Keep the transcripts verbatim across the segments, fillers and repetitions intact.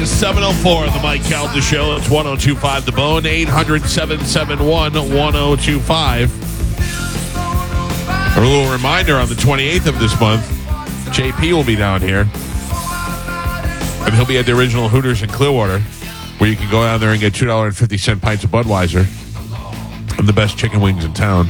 seven oh four on the Mike Calda Show. It's one oh two five The Bone, eight hundred, seven seven one, one oh two five. A little reminder, on the twenty-eighth of this month, J P will be down here. And he'll be at the original Hooters in Clearwater, where you can go down there and get two dollars and fifty cents pints of Budweiser and the best chicken wings in town.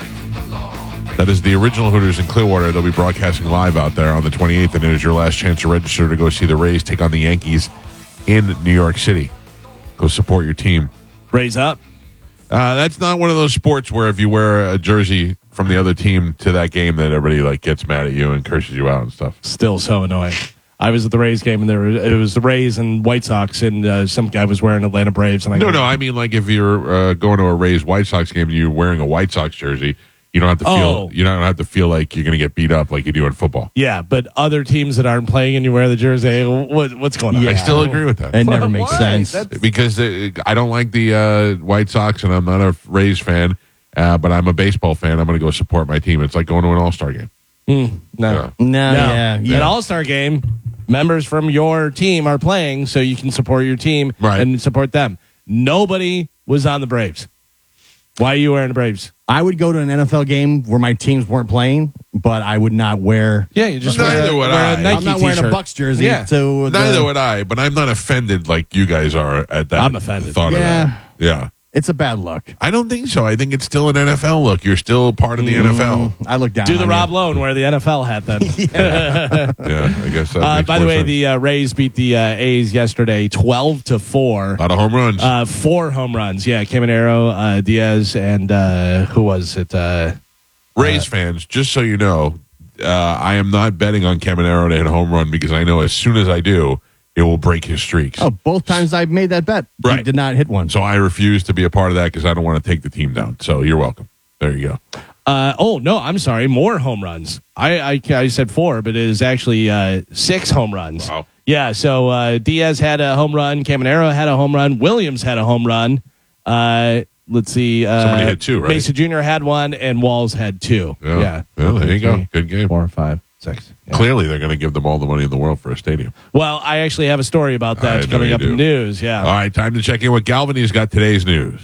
That is the original Hooters in Clearwater. They'll be broadcasting live out there on the twenty-eighth, and it is your last chance to register to go see the Rays take on the Yankees in New York City. Go support your team. Raise up. Uh, that's not one of those sports where if you wear a jersey from the other team to that game, that everybody like gets mad at you and curses you out and stuff. Still so annoying. I was at the Rays game, and there was, it was the Rays and White Sox, and uh, some guy was wearing Atlanta Braves. And I no, go, no, I mean like if you're uh, going to a Rays White Sox game and you're wearing a White Sox jersey, you don't have to feel Oh. you don't have to feel like you're going to get beat up like you do in football. Yeah, but other teams that aren't playing and you wear the jersey, what, what's going on? I still agree with that. It never makes Why? sense. That's- Because uh, I don't like the uh, White Sox, and I'm not a Rays fan, uh, but I'm a baseball fan. I'm going to go support my team. It's like going to an All-Star game. Mm, no. Yeah. No, No. yeah, An yeah. All-Star game, members from your team are playing, so you can support your team Right. and support them. Nobody was on the Braves. Why are you wearing the Braves? I would go to an N F L game where my teams weren't playing, but I would not wear. Yeah, you just Neither wear, a- would wear I. a Nike I'm not wearing a t-shirt. Bucks jersey. Yeah. So the- Neither would I, but I'm not offended like you guys are at that. I'm offended. Thought Yeah. of that. Yeah. It's a bad look. I don't think so. I think it's still an N F L look. You're still part of the N F L. I look down. Do the on Rob you. Lowe and wear the N F L hat then. Yeah, I guess that Uh, makes by the more way, sense. the uh, Rays beat the uh, A's yesterday, twelve to four. A lot of home runs. Uh, four home runs. Yeah, Caminero, uh, Diaz, and uh, who was it? Uh, Rays fans, just so you know, uh, I am not betting on Caminero to hit a home run because I know as soon as I do, it will break his streaks. Oh, both times I've made that bet, he Right. did not hit one. So I refuse to be a part of that because I don't want to take the team down. So you're welcome. There you go. uh, oh, no, I'm sorry. More home runs. I, I, I said four, but it is actually uh, six home runs. Wow. Yeah, so uh, Diaz had a home run. Caminero had a home run. Williams had a home run. Uh, let's see. Uh, Somebody had two, right? Mesa Junior had one, and Walls had two. Yeah. Yeah. Well, there you go. Three, Good game. Four, five, six. Yeah. Clearly, they're going to give them all the money in the world for a stadium. Well, I actually have a story about I that know coming you up do. in news. Yeah. All right, time to check in with Galvin. He's got today's news.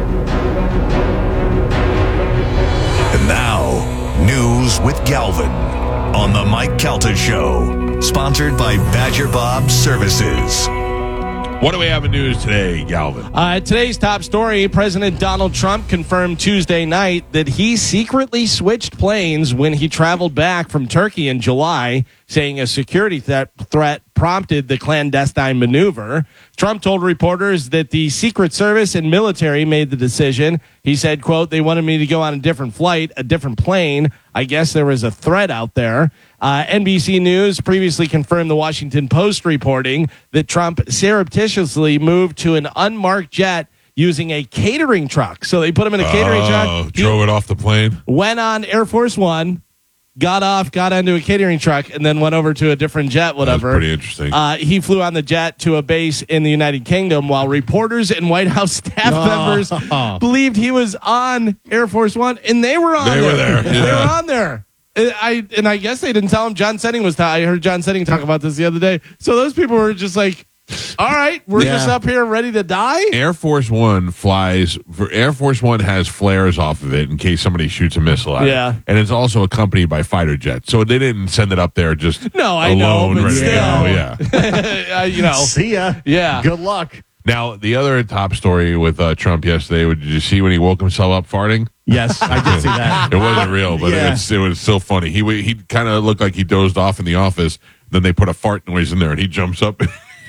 And now, news with Galvin on the Mike Calta Show, sponsored by Badger Bob Services. What do we have in news today, Galvin? Uh, today's top story, President Donald Trump confirmed Tuesday night that he secretly switched planes when he traveled back from Turkey in July, saying a security th- threat prompted the clandestine maneuver. Trump told reporters that the Secret Service and military made the decision. He said, quote, they wanted me to go on a different flight, a different plane. I guess there was a threat out there. Uh, N B C News previously confirmed the Washington Post reporting that Trump surreptitiously moved to an unmarked jet using a catering truck. So they put him in a catering Oh, truck. He drove it off the plane. went on Air Force One, got off, got onto a catering truck, and then went over to a different jet, whatever. That's pretty interesting. Uh, he flew on the jet to a base in the United Kingdom while reporters and White House staff Oh. members believed he was on Air Force One, and they were on They there. were there, They yeah. were on there. Uh, I and I guess they didn't tell him. John Setting was. Ta- I heard John Setting talk about this the other day. So those people were just like, "All right, we're Yeah. just up here ready to die." Air Force One flies. For Air Force One has flares off of it in case somebody shoots a missile at Yeah. it. And it's also accompanied by fighter jets. So they didn't send it up there just No, I know, alone, but ready still. to go. Yeah. uh, you know, See ya. Yeah. Good luck. Now, the other top story with uh, Trump yesterday, did you see when he woke himself up farting? Yes, I did see that. It wasn't real, but Yeah. it, was, it was still funny. He he kind of looked like he dozed off in the office. Then they put a fart noise in there, and he jumps up